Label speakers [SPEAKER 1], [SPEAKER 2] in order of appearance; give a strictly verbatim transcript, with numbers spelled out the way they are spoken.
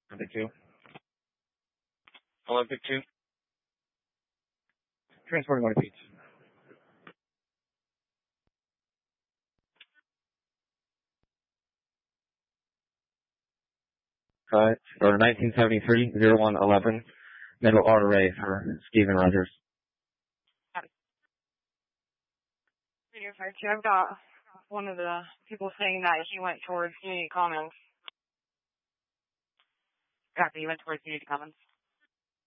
[SPEAKER 1] Olympic two. Olympic two. Transporting one feet. Uh, or nineteen seventy-three, oh one eleven, middle array for Stephen Rogers.
[SPEAKER 2] I've got one of the people saying that he went towards Unity Commons. After he went towards Unity Commons.